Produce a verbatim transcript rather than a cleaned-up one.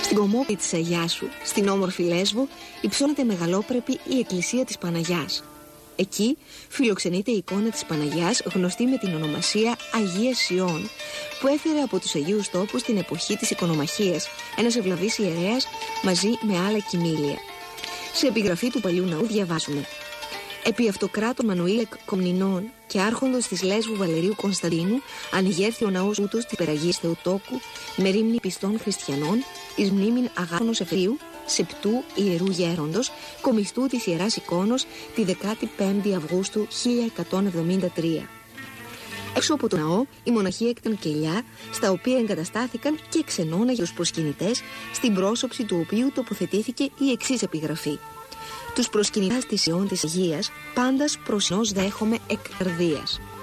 Στην κομμόπη της Αγιάσου, στην όμορφη Λέσβο, υψώνεται μεγαλόπρεπη η εκκλησία της Παναγιάς. Εκεί φιλοξενείται η εικόνα της Παναγιάς, γνωστή με την ονομασία Αγία Σιών, που έφερε από τους Αγίους Τόπους την εποχή της Οικονομαχίας ένας ευλαβής ιερέας μαζί με άλλα κοιμήλια. Σε επιγραφή του παλιού ναού διαβάζουμε: «Επί αυτοκράτο Μανουήλ Κομνηνών και άρχοντος της Λέσβου Βαλερίου Κωνσταντίνου, ανηγέρθη ο ναός ούτως της Περαγής Θεοτόκου, με ρήμνη πιστών χριστιανών, εις μνήμην Αγάπωνος Εφρίου, Σεπτού Ιερού Γέροντος, κομιστού της Ιεράς Εικόνος, τη δεκάτη πέμπτη Αυγούστου χίλια εκατόν εβδομήντα τρία. Έξω από το ναό, οι μοναχοί έκταν κελιά, στα οποία εγκαταστάθηκαν και ξενώνα για τους προσκυνητές, στην πρόσωψη του οποίου τοποθετήθηκε η εξής επιγραφή: «Τους προσκυνητάς της Ιών της Αγίας, πάντας προσινώς δέχομαι εκ καρδίας».